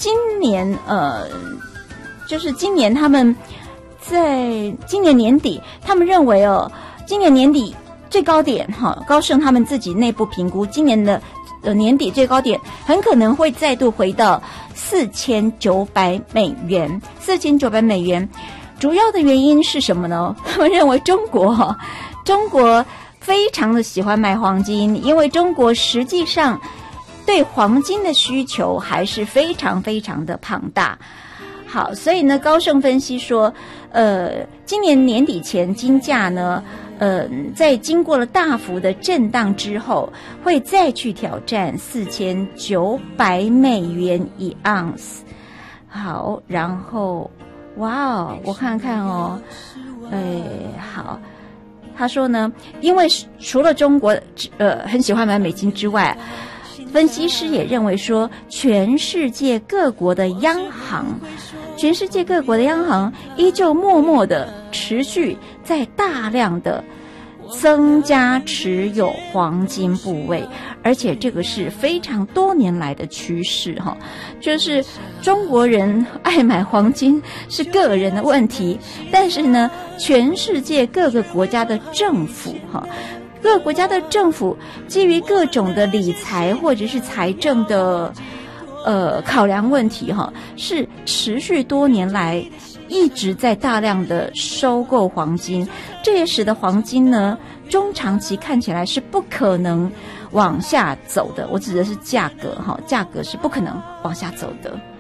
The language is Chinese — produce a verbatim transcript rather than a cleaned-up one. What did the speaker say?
今年呃，就是今年他们在今年年底，他们认为哦，今年年底最高点哈，高盛他们自己内部评估，今年的呃年底最高点很可能会再度回到四千九百美元，四千九百美元。主要的原因是什么呢？他们认为中国哈，中国非常的喜欢买黄金，因为中国实际上对黄金的需求还是非常非常的庞大。好，所以呢，高盛分析说，呃，今年年底前金价呢，呃，在经过了大幅的震荡之后，会再去挑战四千九百美元一盎司。好，然后，哇哦，我看看哦，哎，好。他说呢，因为除了中国呃很喜欢买美金之外，分析师也认为说，全世界各国的央行，全世界各国的央行依旧默默的持续在大量的增加持有黄金部位，而且这个是非常多年来的趋势哈，就是中国人爱买黄金是个人的问题，但是呢，全世界各个国家的政府哈，各个国家的政府基于各种的理财或者是财政的呃考量问题哈，是持续多年来一直在大量的收购黄金，这也使得黄金呢中长期看起来是不可能往下走的。我指的是价格哈，价格是不可能往下走的。